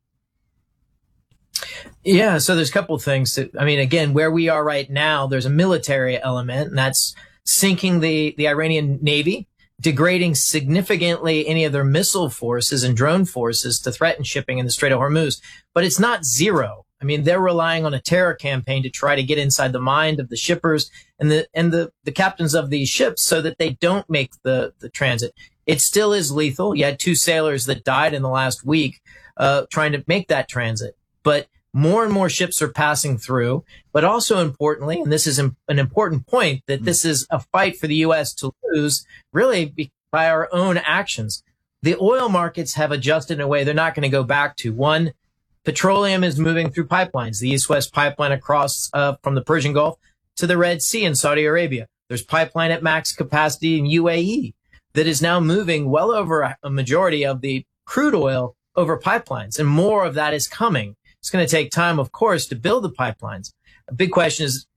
Yeah, so there's a couple of things. Again, where we are right now, there's a military element, and that's sinking the Iranian Navy, degrading significantly any of their missile forces and drone forces to threaten shipping in the Strait of Hormuz. But it's not zero. They're relying on a terror campaign to try to get inside the mind of the shippers and the captains of these ships so that they don't make the transit. It still is lethal. You had 2 sailors that died in the last week trying to make that transit. But more and more ships are passing through. But also importantly, and this is an important point, that this is a fight for the U.S. to lose, really by our own actions. The oil markets have adjusted in a way they're not going to go back to. One, petroleum is moving through pipelines, the East-West pipeline across from the Persian Gulf to the Red Sea in Saudi Arabia. There's pipeline at max capacity in UAE that is now moving well over a majority of the crude oil over pipelines, and more of that is coming. It's going to take time, of course, to build the pipelines. A big question is,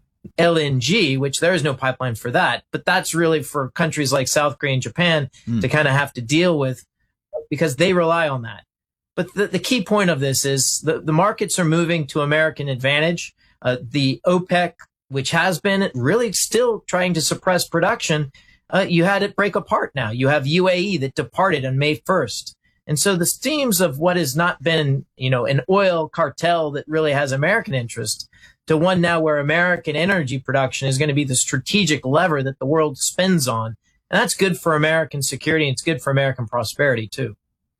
LNG, which there is no pipeline for that, but that's really for countries like South Korea and Japan to kind of have to deal with because they rely on that. But the key point of this is the markets are moving to American advantage. The OPEC, which has been really still trying to suppress production, you had it break apart now. You have UAE that departed on May 1st. And so the themes of what has not been, an oil cartel that really has American interest to one now where American energy production is going to be the strategic lever that the world spends on. And that's good for American security. And it's good for American prosperity, too.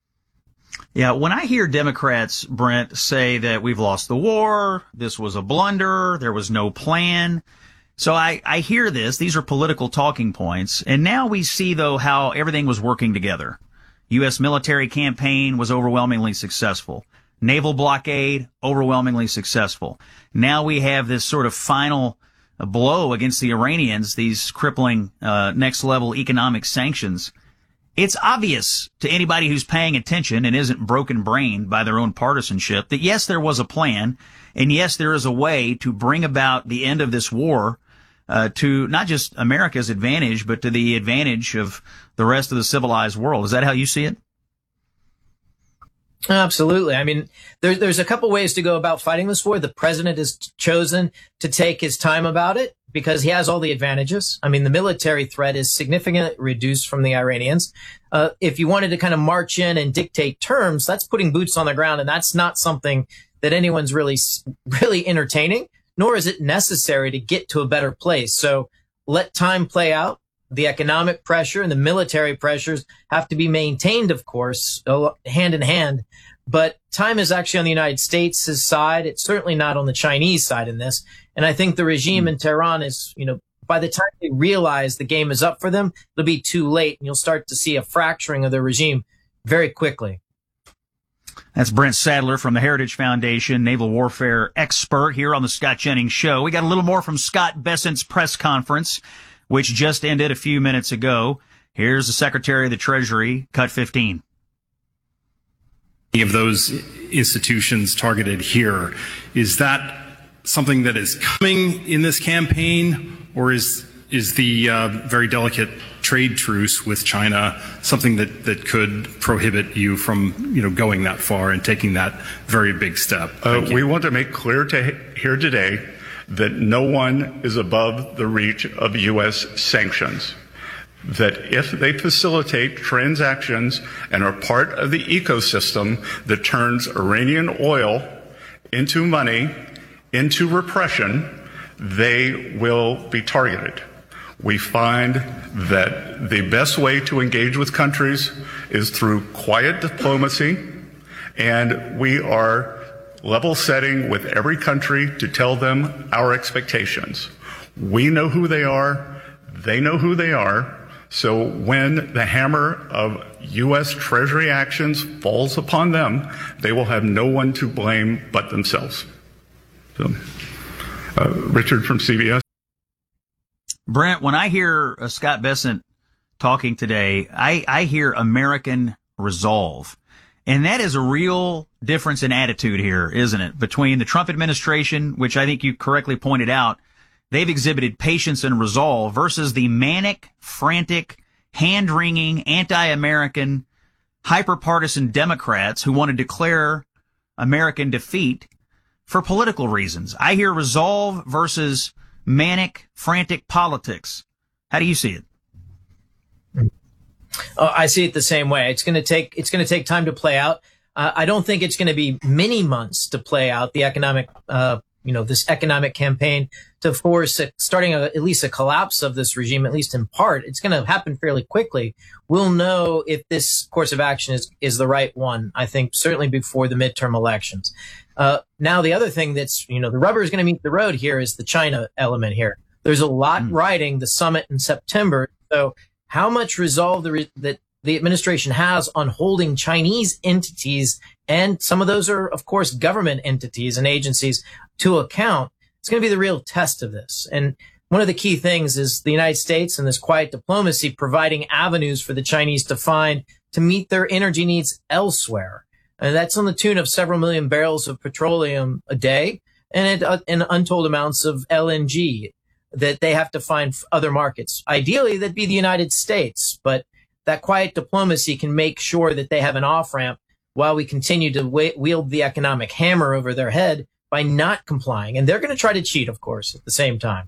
Yeah, when I hear Democrats, Brent, say that we've lost the war, this was a blunder, there was no plan. So I hear this. These are political talking points. And now we see, though, how everything was working together. U.S. military campaign was overwhelmingly successful. Naval blockade, overwhelmingly successful. Now we have this sort of final blow against the Iranians, these crippling next-level economic sanctions. It's obvious to anybody who's paying attention and isn't broken-brained by their own partisanship that, yes, there was a plan, and yes, there is a way to bring about the end of this war to not just America's advantage, but to the advantage of the rest of the civilized world. Is that how you see it? Absolutely. There's a couple ways to go about fighting this war. The president has chosen to take his time about it because he has all the advantages. The military threat is significantly reduced from the Iranians. If you wanted to kind of march in and dictate terms, that's putting boots on the ground, and that's not something that anyone's really entertaining, nor is it necessary to get to a better place. So let time play out. The economic pressure and the military pressures have to be maintained, of course, hand in hand. But time is actually on the United States' side. It's certainly not on the Chinese side in this. And I think the regime in Tehran is, by the time they realize the game is up for them, it'll be too late. And you'll start to see a fracturing of the regime very quickly. That's Brent Sadler from the Heritage Foundation, naval warfare expert here on the Scott Jennings Show. We got a little more from Scott Bessent's press conference, which just ended a few minutes ago. Here's the Secretary of the Treasury, cut 15. Of those institutions targeted here, is that something that is coming in this campaign, or is the very delicate trade truce with China something that could prohibit you from going that far and taking that very big step? We want to make clear here today that no one is above the reach of U.S. sanctions. That if they facilitate transactions and are part of the ecosystem that turns Iranian oil into money, into repression, they will be targeted. We find that the best way to engage with countries is through quiet diplomacy, and we are level setting with every country to tell them our expectations. We know who they are, they know who they are. So when the hammer of U.S. Treasury actions falls upon them, they will have no one to blame but themselves. So, Richard from CBS. Brent, when I hear Scott Bessent talking today, I hear American resolve. And that is a real difference in attitude here, isn't it? Between the Trump administration, which I think you correctly pointed out, they've exhibited patience and resolve, versus the manic, frantic, hand-wringing, anti-American, hyper-partisan Democrats who want to declare American defeat for political reasons. I hear resolve versus manic, frantic politics. How do you see it? I see it the same way. It's going to take time to play out. I don't think it's going to be many months to play out the economic, this economic campaign to force at least a collapse of this regime, at least in part. It's going to happen fairly quickly. We'll know if this course of action is the right one, I think, certainly before the midterm elections. Now, the other thing that's, the rubber is going to meet the road here is the China element here. There's a lot riding the summit in September. So how much resolve that the administration has on holding Chinese entities, and some of those are, of course, government entities and agencies, to account, it's going to be the real test of this. And one of the key things is the United States and this quiet diplomacy providing avenues for the Chinese to meet their energy needs elsewhere. And that's on the tune of several million barrels of petroleum a day and untold amounts of LNG that they have to find other markets. Ideally, that'd be the United States, but that quiet diplomacy can make sure that they have an off-ramp while we continue to wield the economic hammer over their head by not complying. And they're going to try to cheat, of course, at the same time.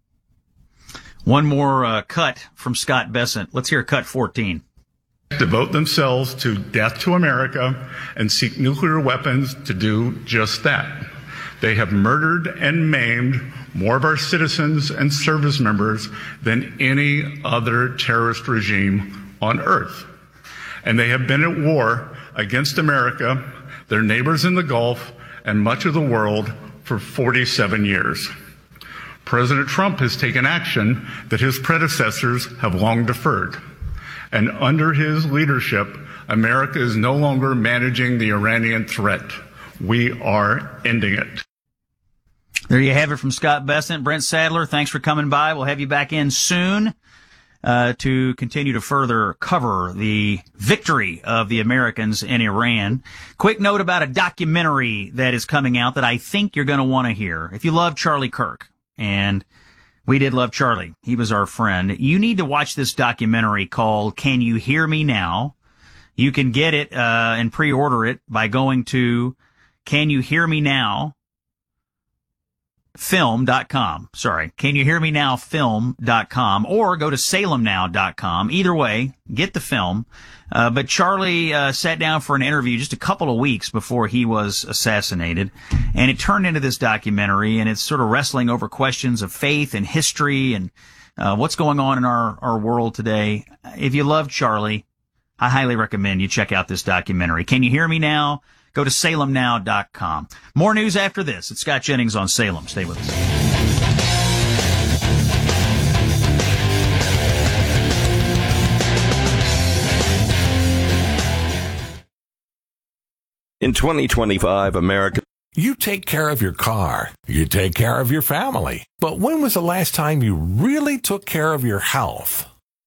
One more cut from Scott Bessent. Let's hear cut 14. Devote themselves to death to America and seek nuclear weapons to do just that. They have murdered and maimed more of our citizens and service members than any other terrorist regime on earth. And they have been at war against America, their neighbors in the Gulf, and much of the world for 47 years. President Trump has taken action that his predecessors have long deferred. And under his leadership, America is no longer managing the Iranian threat. We are ending it. There you have it from Scott Bessent. Brent Sadler, thanks for coming by. We'll have you back in soon to continue to further cover the victory of the Americans in Iran. Quick note about a documentary that is coming out that I think you're going to want to hear. If you love Charlie Kirk, and we did love Charlie, he was our friend, you need to watch this documentary called Can You Hear Me Now? You can get it and pre-order it by going to Can You Hear Me Now? Film.com. Sorry. Can You Hear Me Now? Film.com, or go to salemnow.com. Either way, get the film. But Charlie sat down for an interview just a couple of weeks before he was assassinated, and it turned into this documentary, and it's sort of wrestling over questions of faith and history and what's going on in our world today. If you love Charlie, I highly recommend you check out this documentary. Can You Hear Me Now? Go to salemnow.com. More news after this. It's Scott Jennings on Salem. Stay with us. In 2025, America. You take care of your car. You take care of your family. But when was the last time you really took care of your health?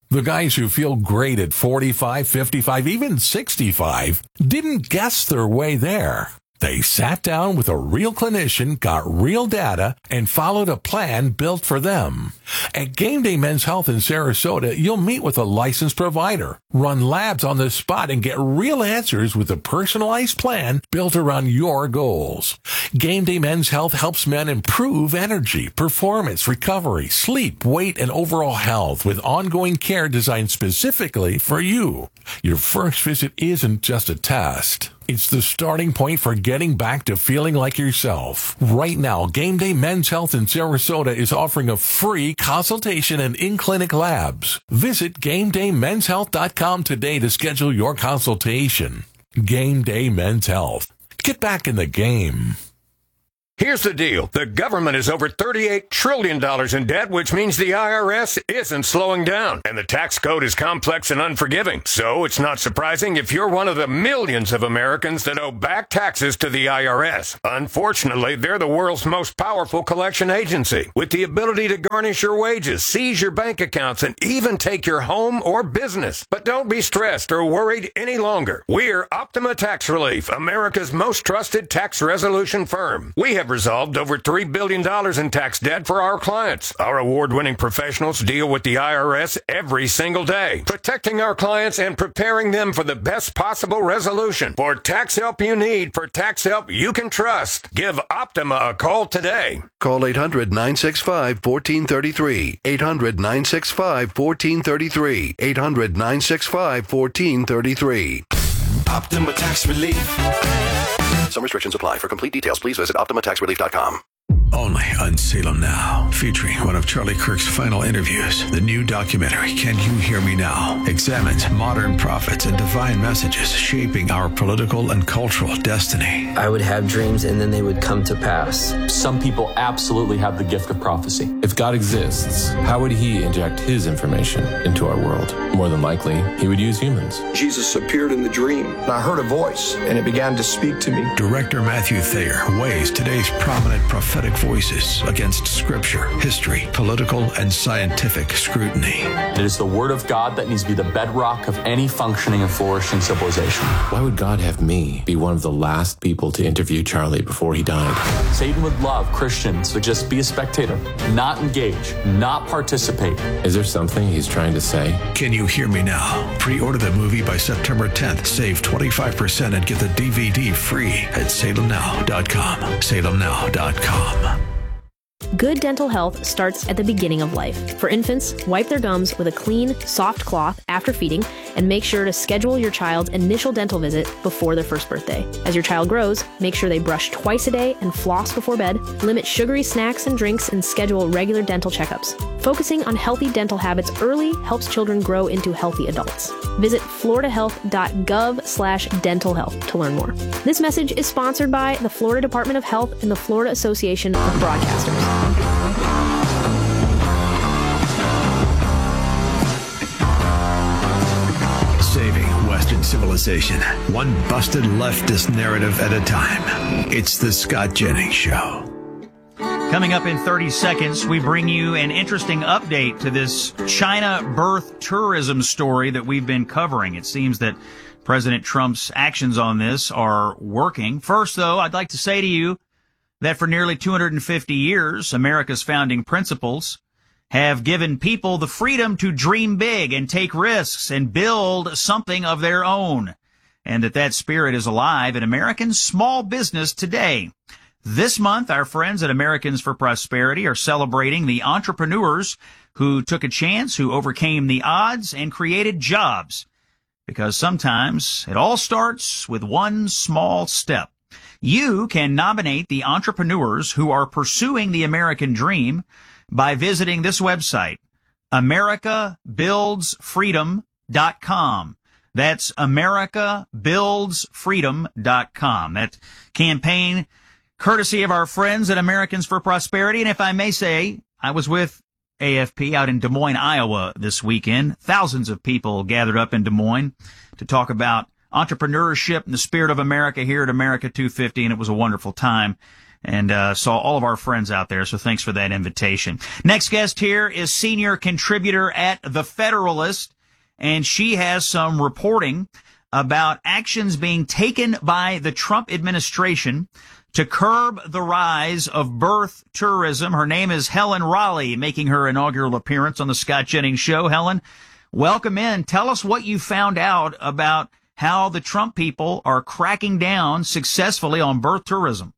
The guys who feel great at 45, 55, even 65 didn't guess their way there. They sat down with a real clinician, got real data, and followed a plan built for them. At Game Day Men's Health in Sarasota, you'll meet with a licensed provider, run labs on the spot, and get real answers with a personalized plan built around your goals. Game Day Men's Health helps men improve energy, performance, recovery, sleep, weight, and overall health with ongoing care designed specifically for you. Your first visit isn't just a test. It's the starting point for getting back to feeling like yourself. Right now, Game Day Men's Health in Sarasota is offering a free consultation and in-clinic labs. Visit GameDayMen'sHealth.com today to schedule your consultation. Game Day Men's Health. Get back in the game. Here's the deal. The government is over $38 trillion in debt, which means the IRS isn't slowing down. And the tax code is complex and unforgiving. So it's not surprising if you're one of the millions of Americans that owe back taxes to the IRS. Unfortunately, they're the world's most powerful collection agency, with the ability to garnish your wages, seize your bank accounts, and even take your home or business. But don't be stressed or worried any longer. We're Optima Tax Relief, America's most trusted tax resolution firm. We have resolved over $3 billion in tax debt for our clients. Our award-winning professionals deal with the IRS every single day, protecting our clients and preparing them for the best possible resolution. For tax help you need, for tax help you can trust, give Optima a call today. Call 800-965-1433. 800-965-1433. 800-965-1433. Optima Tax Relief. Some restrictions apply. For complete details, please visit OptimaTaxRelief.com. Only on Salem Now, featuring one of Charlie Kirk's final interviews. The new documentary, Can You Hear Me Now?, examines modern prophets and divine messages shaping our political and cultural destiny. I would have dreams and then they would come to pass. Some people absolutely have the gift of prophecy. If God exists, how would he inject his information into our world? More than likely, he would use humans. Jesus appeared in the dream, and I heard a voice, and it began to speak to me. Director Matthew Thayer weighs today's prominent prophetic voices against scripture, history, political, and scientific scrutiny. It is the word of God that needs to be the bedrock of any functioning and flourishing civilization. Why would God have me be one of the last people to interview Charlie before he died? Satan would love Christians to just be a spectator, not engage, not participate. Is there something he's trying to say? Can You Hear Me Now? Pre-order the movie by September 10th. Save 25% and get the DVD free at salemnow.com. salemnow.com. Good dental health starts at the beginning of life. For infants, wipe their gums with a clean, soft cloth after feeding, and make sure to schedule your child's initial dental visit before their first birthday. As your child grows, make sure they brush twice a day and floss before bed, limit sugary snacks and drinks, and schedule regular dental checkups. Focusing on healthy dental habits early helps children grow into healthy adults. Visit floridahealth.gov/dental health to learn more. This message is sponsored by the Florida Department of Health and the Florida Association of Broadcasters. Saving Western civilization, one busted leftist narrative at a time. It's the Scott Jennings Show. Coming up in 30 seconds, we bring you an interesting update to this China birth tourism story that we've been covering. It seems that President Trump's actions on this are working. First, though, I'd like to say to you that for nearly 250 years, America's founding principles have given people the freedom to dream big and take risks and build something of their own, and that spirit is alive in American small business today. This month, our friends at Americans for Prosperity are celebrating the entrepreneurs who took a chance, who overcame the odds and created jobs. Because sometimes it all starts with one small step. You can nominate the entrepreneurs who are pursuing the American dream by visiting this website, AmericaBuildsFreedom.com. That's AmericaBuildsFreedom.com. That campaign courtesy of our friends at Americans for Prosperity. And if I may say, I was with AFP out in Des Moines, Iowa this weekend. Thousands of people gathered up in Des Moines to talk about entrepreneurship and the spirit of America here at America 250, and it was a wonderful time. and saw all of our friends out there. So thanks for that invitation. Next guest here is senior contributor at The Federalist, and she has some reporting about actions being taken by the Trump administration to curb the rise of birth tourism. Her name is Helen Raleigh, making her inaugural appearance on the Scott Jennings Show. Helen, welcome in. Tell us what you found out about how the Trump people are cracking down successfully on birth tourism.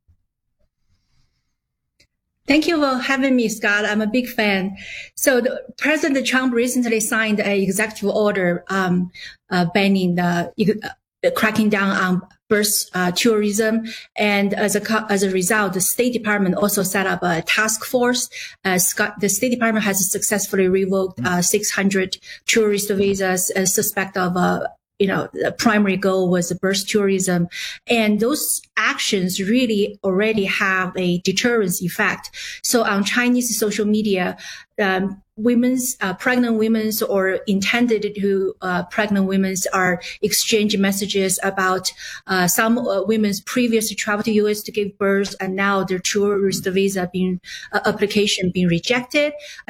Thank you for having me, Scott. I'm a big fan. So President Trump recently signed an executive order banning cracking down on birth tourism, and as a result, the State Department also set up a task force. The State Department has successfully revoked 600 tourist visas as suspect of the primary goal was birth tourism. And those actions really already have a deterrence effect. So on Chinese social media, pregnant women or intended to pregnant women are exchanging messages about some women's previous travel to U.S. to give birth, and now their tourist visa application being rejected.